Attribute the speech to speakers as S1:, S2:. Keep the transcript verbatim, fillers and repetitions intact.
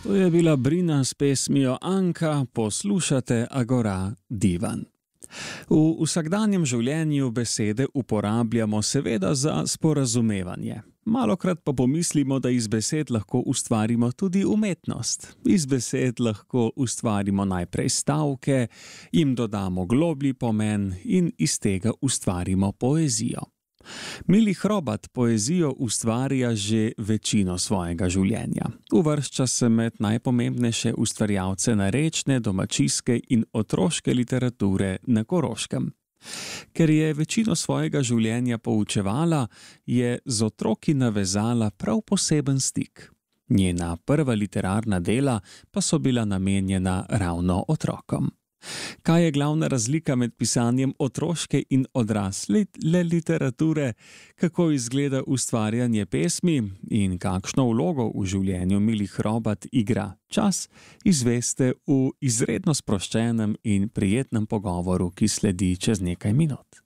S1: To je bila Brina s pesmijo Anka, poslušate Agora Divan. V vsakdanjem življenju besede uporabljamo seveda za sporazumevanje. Malokrat pa pomislimo, da iz besed lahko ustvarimo tudi umetnost. Iz besed lahko ustvarimo najprej stavke, jim dodamo globlji pomen in iz tega ustvarimo poezijo. Mili Hrobat poezijo ustvarja že večino svojega življenja. Uvršča se med najpomembnejše ustvarjalce narečne, domačijske in otroške literature na Koroškem. Ker je večino svojega življenja poučevala, je z otroki navezala prav poseben stik. Njena prva literarna dela pa so bila namenjena ravno otrokom. Kaj je glavna razlika med pisanjem otroške in odrasle literature, kako izgleda ustvarjanje pesmi in kakšno vlogo v življenju Mili Hrobat igra čas, izveste v izredno sproščenem in prijetnem pogovoru, ki sledi čez nekaj minut.